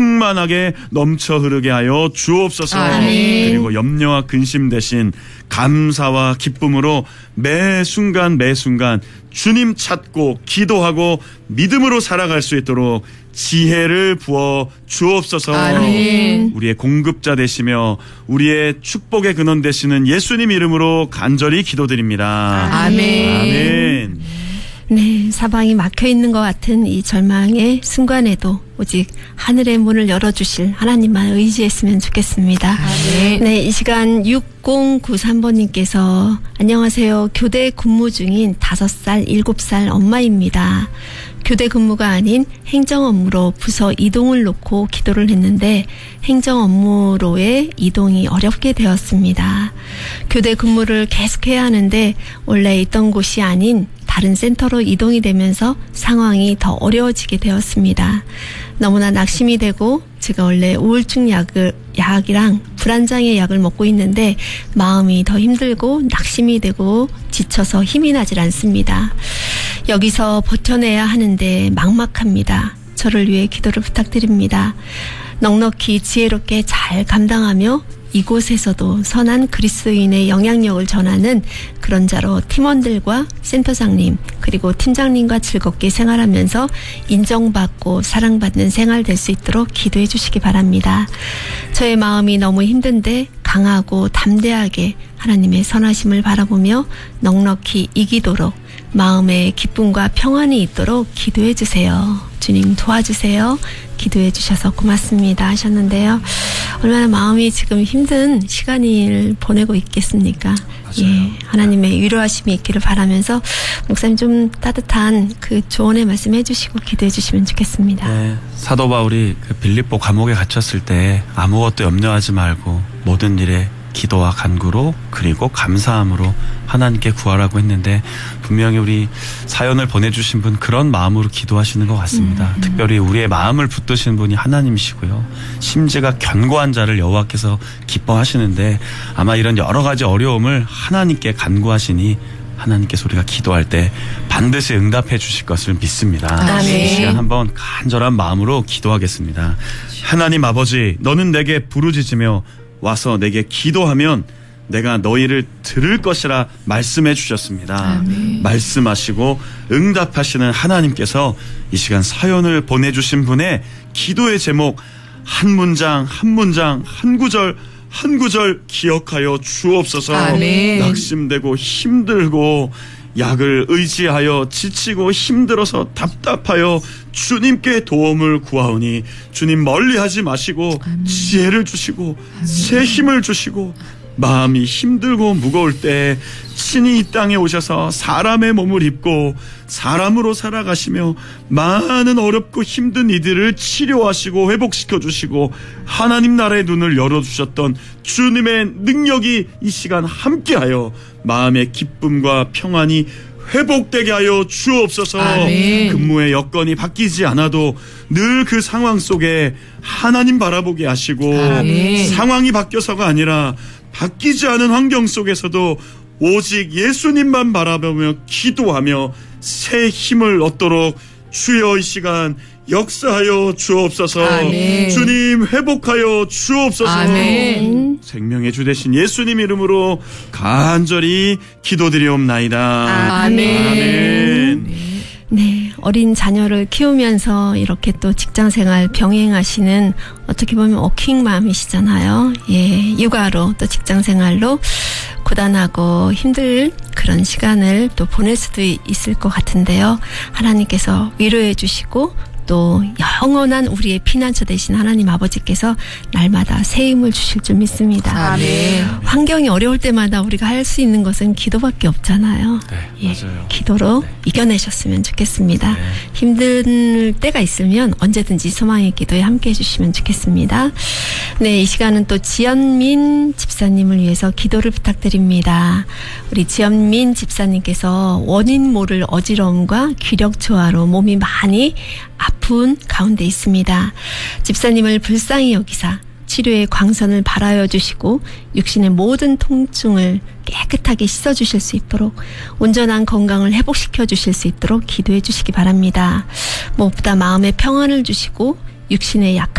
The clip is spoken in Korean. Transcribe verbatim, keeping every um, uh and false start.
충만하게 넘쳐 흐르게 하여 주옵소서. 아멘. 그리고 염려와 근심 대신 감사와 기쁨으로 매 순간 매 순간 주님 찾고 기도하고 믿음으로 살아갈 수 있도록 지혜를 부어 주옵소서. 아멘. 우리의 공급자 되시며 우리의 축복의 근원 되시는 예수님 이름으로 간절히 기도드립니다. 아멘. 아멘. 네, 사방이 막혀 있는 것 같은 이 절망의 순간에도 오직 하늘의 문을 열어주실 하나님만 의지했으면 좋겠습니다. 아멘. 네, 이 시간 육공구삼 번님께서 안녕하세요. 교대 근무 중인 다섯 살, 일곱 살 엄마입니다. 교대 근무가 아닌 행정 업무로 부서 이동을 놓고 기도를 했는데 행정 업무로의 이동이 어렵게 되었습니다. 교대 근무를 계속해야 하는데 원래 있던 곳이 아닌 다른 센터로 이동이 되면서 상황이 더 어려워지게 되었습니다. 너무나 낙심이 되고 제가 원래 우울증 약을, 약이랑 불안장애 약을 먹고 있는데 마음이 더 힘들고 낙심이 되고 지쳐서 힘이 나질 않습니다. 여기서 버텨내야 하는데 막막합니다. 저를 위해 기도를 부탁드립니다. 넉넉히 지혜롭게 잘 감당하며 이곳에서도 선한 그리스도인의 영향력을 전하는 그런 자로 팀원들과 센터장님 그리고 팀장님과 즐겁게 생활하면서 인정받고 사랑받는 생활 될 수 있도록 기도해 주시기 바랍니다. 저의 마음이 너무 힘든데 강하고 담대하게 하나님의 선하심을 바라보며 넉넉히 이기도록 마음에 기쁨과 평안이 있도록 기도해 주세요. 주님 도와주세요. 기도해 주셔서 고맙습니다 하셨는데요. 얼마나 마음이 지금 힘든 시간을 보내고 있겠습니까? 맞아요. 예, 하나님의 위로하심이 있기를 바라면서 목사님 좀 따뜻한 그 조언의 말씀 해주시고 기도해 주시면 좋겠습니다. 네, 사도 바울이 그 빌립보 감옥에 갇혔을 때 아무것도 염려하지 말고 모든 일에 기도와 간구로 그리고 감사함으로 하나님께 구하라고 했는데 분명히 우리 사연을 보내주신 분 그런 마음으로 기도하시는 것 같습니다. 음. 특별히 우리의 마음을 붙드시는 분이 하나님이시고요. 심지가 견고한 자를 여호와께서 기뻐하시는데 아마 이런 여러 가지 어려움을 하나님께 간구하시니 하나님께서 우리가 기도할 때 반드시 응답해 주실 것을 믿습니다. 아멘. 이 시간 한번 간절한 마음으로 기도하겠습니다. 하나님 아버지, 너는 내게 부르짖으며 와서 내게 기도하면 내가 너희를 들을 것이라 말씀해 주셨습니다. 아멘. 말씀하시고 응답하시는 하나님께서 이 시간 사연을 보내주신 분의 기도의 제목 한 문장 한 문장 한 구절 한 구절 기억하여 주옵소서. 아멘. 낙심되고 힘들고 약을 의지하여 지치고 힘들어서 답답하여 주님께 도움을 구하오니 주님 멀리하지 마시고 아멘. 지혜를 주시고 아멘. 새 힘을 주시고 마음이 힘들고 무거울 때 친히 이 땅에 오셔서 사람의 몸을 입고 사람으로 살아가시며 많은 어렵고 힘든 이들을 치료하시고 회복시켜 주시고 하나님 나라의 눈을 열어주셨던 주님의 능력이 이 시간 함께하여 마음의 기쁨과 평안이 회복되게 하여 주옵소서. 아멘. 근무의 여건이 바뀌지 않아도 늘 그 상황 속에 하나님 바라보게 하시고 아멘. 상황이 바뀌어서가 아니라 바뀌지 않은 환경 속에서도 오직 예수님만 바라보며 기도하며 새 힘을 얻도록 주여 이 시간 역사하여 주옵소서. 아멘. 주님 회복하여 주옵소서. 아멘. 생명의 주 되신 예수님 이름으로 간절히 기도드리옵나이다. 아멘. 아멘. 네, 어린 자녀를 키우면서 이렇게 또 직장생활 병행하시는 어떻게 보면 워킹맘이시잖아요. 예, 육아로 또 직장생활로 고단하고 힘들 그런 시간을 또 보낼 수도 있을 것 같은데요. 하나님께서 위로해 주시고 또 영원한 우리의 피난처 되신 하나님 아버지께서 날마다 새 힘을 주실 줄 믿습니다. 아멘. 환경이 어려울 때마다 우리가 할 수 있는 것은 기도밖에 없잖아요. 네, 예, 맞아요. 기도로 네. 이겨내셨으면 좋겠습니다. 네. 힘든 때가 있으면 언제든지 소망의 기도에 함께해 주시면 좋겠습니다. 네, 이 시간은 또 지연민 집사님을 위해서 기도를 부탁드립니다. 우리 지연민 집사님께서 원인 모를 어지러움과 기력 저하로 몸이 많이 아픈 가운데 있습니다. 집사님을 불쌍히 여기사 치료의 광선을 발하여 주시고 육신의 모든 통증을 깨끗하게 씻어주실 수 있도록 온전한 건강을 회복시켜 주실 수 있도록 기도해 주시기 바랍니다. 무엇보다 마음의 평안을 주시고 육신의 약한